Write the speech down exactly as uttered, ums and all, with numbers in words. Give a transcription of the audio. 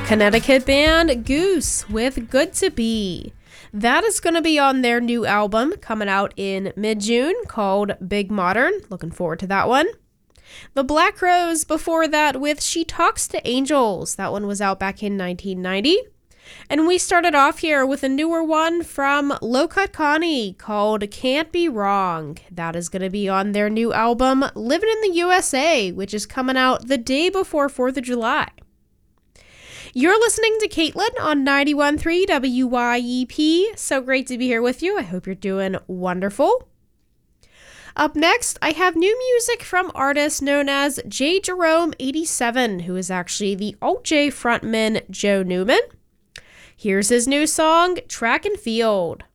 Connecticut band Goose with Good to Be. That is going to be on their new album coming out in mid-June called Big Modern. Looking forward to that one. The Black Crowes before that with She Talks to Angels. That one was out back in nineteen ninety. And we started off here with a newer one from Low Cut Connie called Can't Be Wrong. That is going to be on their new album Living in the U S A, which is coming out the day before fourth of July. You're listening to Caitlin on ninety-one point three W Y E P. So great to be here with you. I hope you're doing wonderful. Up next, I have new music from artist known as J Jerome eighty-seven, who is actually the Alt J frontman Joe Newman. Here's his new song, Track and Field.